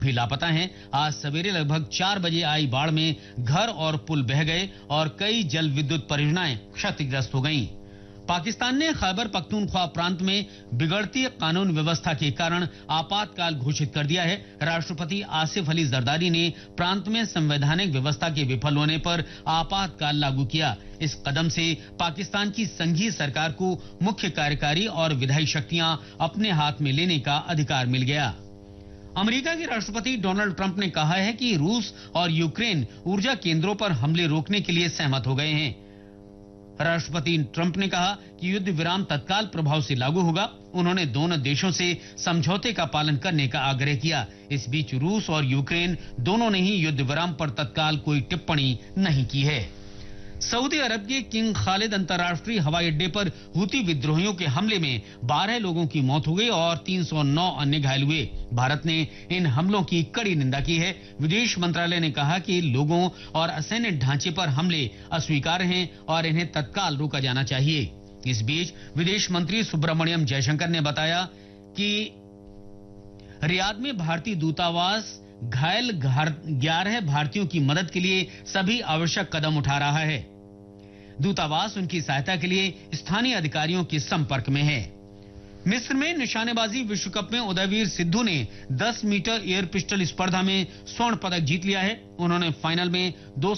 भी लापता हैं। आज सवेरे लगभग 4 बजे आई बाढ़ में घर और पुल बह गए और कई जल विद्युत परियोजनाएं क्षतिग्रस्त हो गईं। पाकिस्तान ने खैबर पख्तूनख्वा प्रांत में बिगड़ती कानून व्यवस्था के कारण आपातकाल घोषित कर दिया है। राष्ट्रपति आसिफ अली जरदारी ने प्रांत में संवैधानिक व्यवस्था के विफल होने पर आपातकाल लागू किया। इस कदम से पाकिस्तान की संघीय सरकार को मुख्य कार्यकारी और विधायी शक्तियां अपने हाथ में लेने का अधिकार मिल गया। अमेरिका के राष्ट्रपति डोनाल्ड ट्रंप ने कहा है कि रूस और यूक्रेन ऊर्जा केंद्रों पर हमले रोकने के लिए सहमत हो गए हैं। राष्ट्रपति ट्रंप ने कहा कि युद्ध विराम तत्काल प्रभाव से लागू होगा। उन्होंने दोनों देशों से समझौते का पालन करने का आग्रह किया। इस बीच रूस और यूक्रेन दोनों ने ही युद्ध विराम पर तत्काल कोई टिप्पणी नहीं की है। सऊदी अरब के किंग खालिद अंतर्राष्ट्रीय हवाई अड्डे पर हुती विद्रोहियों के हमले में 12 लोगों की मौत हो गई और 309 अन्य घायल हुए। भारत ने इन हमलों की कड़ी निंदा की है। विदेश मंत्रालय ने कहा कि लोगों और असैन्य ढांचे पर हमले अस्वीकार्य हैं और इन्हें तत्काल रोका जाना चाहिए। इस बीच विदेश मंत्री सुब्रमण्यम जयशंकर ने बताया कि रियाद में भारतीय दूतावास घायल 11 भारतीयों की मदद के लिए सभी आवश्यक कदम उठा रहा है। दूतावास उनकी सहायता के लिए स्थानीय अधिकारियों के संपर्क में है। मिस्र में निशानेबाजी विश्व कप में उदयवीर सिद्धू ने 10 मीटर एयर पिस्टल स्पर्धा में स्वर्ण पदक जीत लिया है। उन्होंने फाइनल में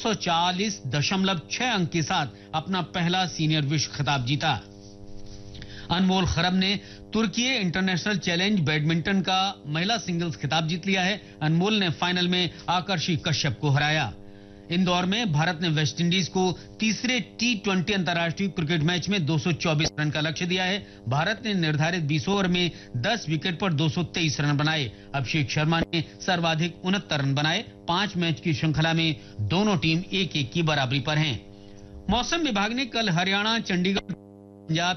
240.6 अंक के साथ अपना पहला सीनियर विश्व खिताब जीता। अनमोल खरब ने तुर्की इंटरनेशनल चैलेंज बैडमिंटन का महिला सिंगल्स खिताब जीत लिया है। अनमोल ने फाइनल में आकर्षी कश्यप को हराया। इंदौर में भारत ने वेस्टइंडीज को तीसरे T20 अंतर्राष्ट्रीय क्रिकेट मैच में 224 रन का लक्ष्य दिया है। भारत ने निर्धारित 20 ओवर में 10 विकेट पर 223 रन बनाए। अभिषेक शर्मा ने सर्वाधिक 69 रन बनाए। 5 मैच की श्रृंखला में दोनों टीम 1-1 की बराबरी पर हैं। मौसम विभाग ने कल हरियाणा, चंडीगढ़, पंजाब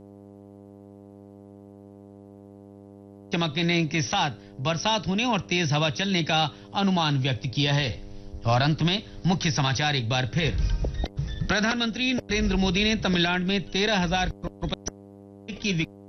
चमकने के साथ बरसात होने और तेज हवा चलने का अनुमान व्यक्त किया है। और अंत में मुख्य समाचार एक बार फिर। प्रधानमंत्री नरेंद्र मोदी ने तमिलनाडु में 13,000 करोड़ रुपए की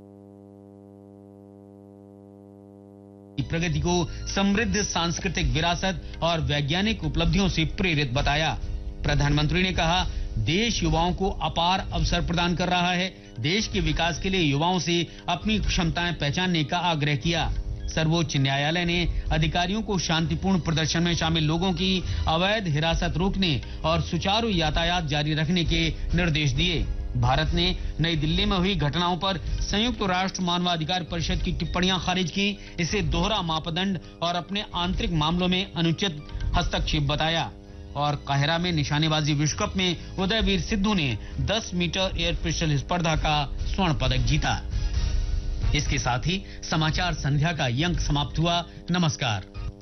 प्रगति को समृद्ध सांस्कृतिक विरासत और वैज्ञानिक उपलब्धियों से प्रेरित बताया। प्रधानमंत्री ने कहा, देश युवाओं को अपार अवसर प्रदान कर रहा है। देश के विकास के लिए युवाओं से अपनी क्षमताएं पहचानने का आग्रह किया। सर्वोच्च न्यायालय ने अधिकारियों को शांतिपूर्ण प्रदर्शन में शामिल लोगों की अवैध हिरासत रोकने और सुचारू यातायात जारी रखने के निर्देश दिए। भारत ने नई दिल्ली में हुई घटनाओं पर संयुक्त राष्ट्र मानवाधिकार परिषद की टिप्पणियां खारिज की। इसे दोहरा मापदंड और अपने आंतरिक मामलों में अनुचित हस्तक्षेप बताया। और काहिरा में निशानेबाजी विश्व कप में उदयवीर सिद्धू ने 10 मीटर एयर पिस्टल स्पर्धा का स्वर्ण पदक जीता। इसके साथ ही समाचार संध्या का ये अंक समाप्त हुआ। नमस्कार।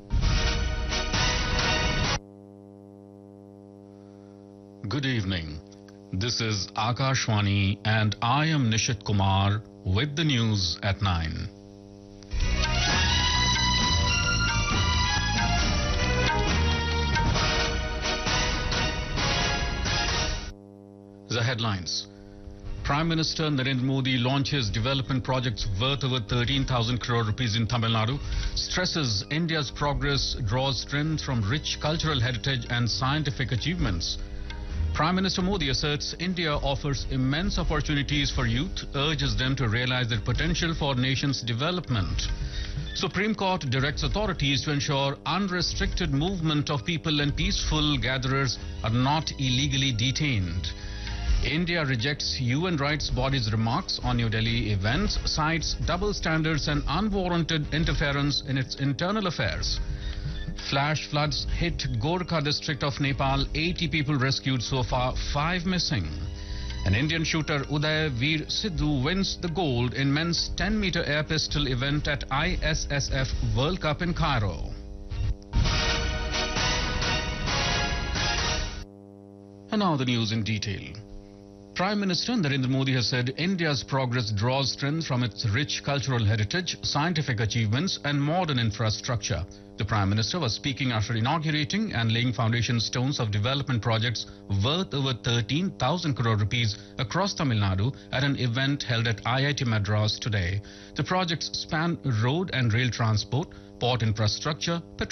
Good evening. This is Akashwani and I am Nishit Kumar with the news at 9. The headlines. Prime Minister Narendra Modi launches development projects worth over 13,000 crore rupees in Tamil Nadu, stresses India's progress draws strength from rich cultural heritage and scientific achievements. Prime Minister Modi asserts India offers immense opportunities for youth, urges them to realize their potential for nation's development. Supreme Court directs authorities to ensure unrestricted movement of people and peaceful gatherers are not illegally detained. India rejects UN rights body's remarks on New Delhi events, cites double standards and unwarranted interference in its internal affairs. Flash floods hit Gorkha district of Nepal, 80 people rescued so far, 5 missing. An Indian shooter Uday Sidhu wins the gold in men's 10-meter air pistol event at ISSF World Cup in Cairo. And now the news in detail. Prime Minister Narendra Modi has said India's progress draws strength from its rich cultural heritage, scientific achievements and modern infrastructure. The Prime Minister was speaking after inaugurating and laying foundation stones of development projects worth over 13,000 crore rupees across Tamil Nadu at an event held at IIT Madras today. The projects span road and rail transport, port infrastructure,